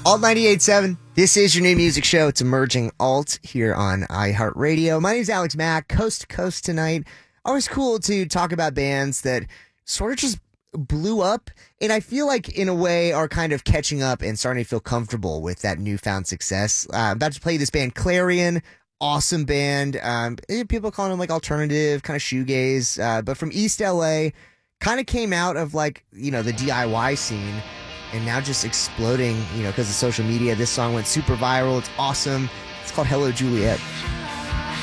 Alt 98.7. This is your new music show. It's Emerging Alt here on iHeartRadio. My name is Alex Mack, coast to coast tonight. Always cool to talk about bands that sort of just blew up, and I feel like in a way are kind of catching up and starting to feel comfortable with that newfound success. I'm about to play this band Clarion. Awesome band. People calling them like alternative, kind of shoegaze, but from East LA, kind of came out of like, the DIY scene and now just exploding, because of social media. This song went super viral. It's awesome. It's called Hello Juliet.